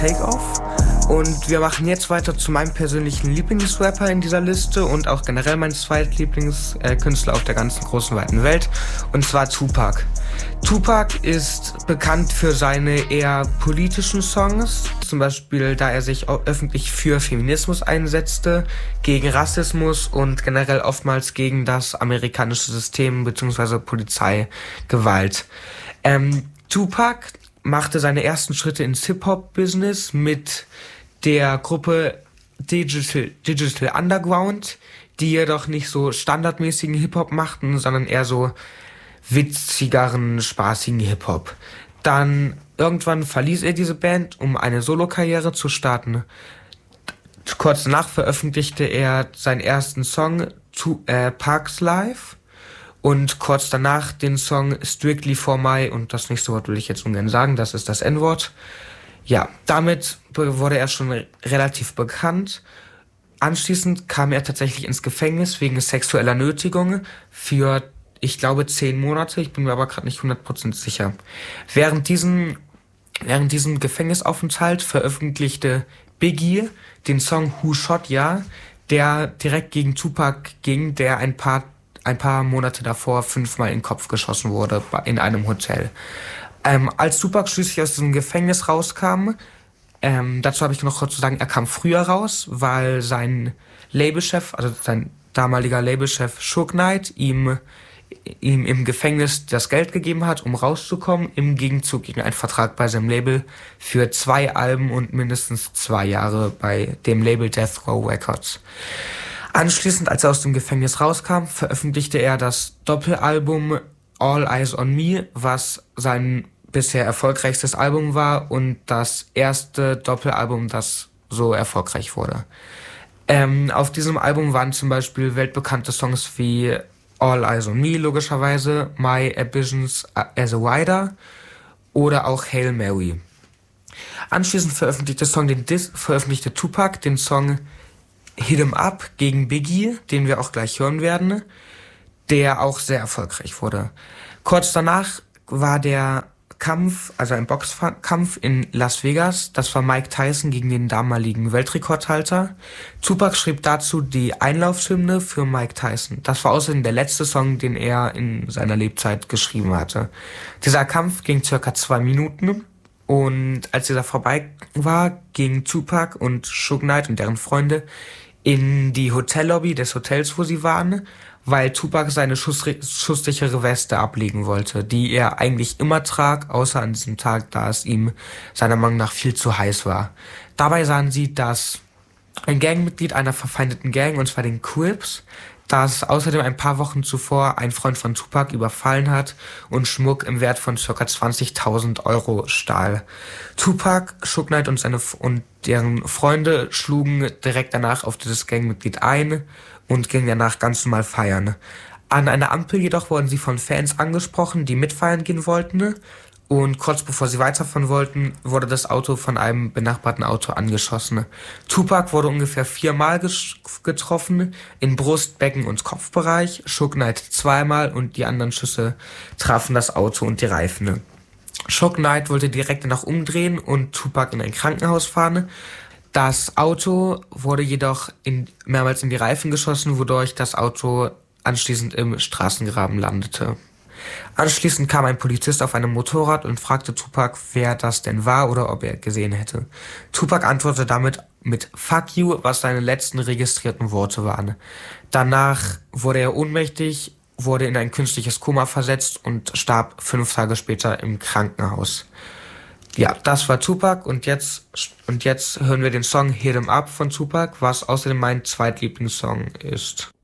Takeoff. Und wir machen jetzt weiter zu meinem persönlichen Lieblingsrapper in dieser Liste und auch generell mein zweitlieblingskünstler auf der ganzen großen weiten Welt, und zwar Tupac. Tupac ist bekannt für seine eher politischen Songs, zum Beispiel da er sich auch öffentlich für Feminismus einsetzte, gegen Rassismus und generell oftmals gegen das amerikanische System bzw. Polizeigewalt. Tupac machte seine ersten Schritte ins Hip-Hop-Business mit der Gruppe Digital Underground, die jedoch nicht so standardmäßigen Hip-Hop machten, sondern eher so witzigeren, spaßigen Hip-Hop. Dann irgendwann verließ er diese Band, um eine Solo-Karriere zu starten. Kurz danach veröffentlichte er seinen ersten Song, Parks Life, und kurz danach den Song Strictly for My, und das nächste Wort will ich jetzt ungern sagen, das ist das N-Wort. Ja, damit wurde er schon relativ bekannt. Anschließend kam er tatsächlich ins Gefängnis wegen sexueller Nötigung für, ich glaube, 10 Monate. Ich bin mir aber gerade nicht 100% sicher. Während diesem Gefängnisaufenthalt veröffentlichte Biggie den Song Who Shot Ya, der direkt gegen Tupac ging, der ein paar Monate davor 5-mal in den Kopf geschossen wurde in einem Hotel. Als Tupac schließlich aus diesem Gefängnis rauskam, dazu habe ich noch kurz zu sagen, er kam früher raus, weil sein Labelchef, also sein damaliger Labelchef Suge Knight, ihm im Gefängnis das Geld gegeben hat, um rauszukommen, im Gegenzug gegen einen Vertrag bei seinem Label für 2 Alben und mindestens 2 Jahre bei dem Label Death Row Records. Anschließend, als er aus dem Gefängnis rauskam, veröffentlichte er das Doppelalbum All Eyes on Me, was sein bisher erfolgreichstes Album war und das erste Doppelalbum, das so erfolgreich wurde. Auf diesem Album waren zum Beispiel weltbekannte Songs wie All Eyes on Me, logischerweise, My Ambitions as a Rider oder auch Hail Mary. Anschließend veröffentlichte Tupac den Song Hit 'em Up gegen Biggie, den wir auch gleich hören werden, der auch sehr erfolgreich wurde. Kurz danach war der Kampf, also ein Boxkampf in Las Vegas. Das war Mike Tyson gegen den damaligen Weltrekordhalter. Tupac schrieb dazu die Einlaufhymne für Mike Tyson. Das war außerdem der letzte Song, den er in seiner Lebzeit geschrieben hatte. Dieser Kampf ging circa 2 Minuten. Und als dieser vorbei war, gingen Tupac und Suge Knight und deren Freunde in die Hotellobby des Hotels, wo sie waren, weil Tupac seine schusssichere Weste ablegen wollte, die er eigentlich immer trug, außer an diesem Tag, da es ihm seiner Meinung nach viel zu heiß war. Dabei sahen sie, dass ein Gangmitglied einer verfeindeten Gang, und zwar den Crips, das außerdem ein paar Wochen zuvor ein Freund von Tupac überfallen hat und Schmuck im Wert von ca. 20.000 Euro stahl. Tupac, Suge Knight und deren Freunde schlugen direkt danach auf dieses Gangmitglied ein und gingen danach ganz normal feiern. An einer Ampel jedoch wurden sie von Fans angesprochen, die mitfeiern gehen wollten. Und kurz bevor sie weiterfahren wollten, wurde das Auto von einem benachbarten Auto angeschossen. Tupac wurde ungefähr 4-mal getroffen, in Brust-, Becken- und Kopfbereich, Suge Knight 2-mal und die anderen Schüsse trafen das Auto und die Reifen. Suge Knight wollte direkt danach umdrehen und Tupac in ein Krankenhaus fahren. Das Auto wurde jedoch mehrmals in die Reifen geschossen, wodurch das Auto anschließend im Straßengraben landete. Anschließend kam ein Polizist auf einem Motorrad und fragte Tupac, wer das denn war oder ob er gesehen hätte. Tupac antwortete damit mit Fuck you, was seine letzten registrierten Worte waren. Danach wurde er ohnmächtig, wurde in ein künstliches Koma versetzt und starb 5 Tage später im Krankenhaus. Ja, das war Tupac und jetzt hören wir den Song Hit 'em Up von Tupac, was außerdem mein zweitlieblingssong ist.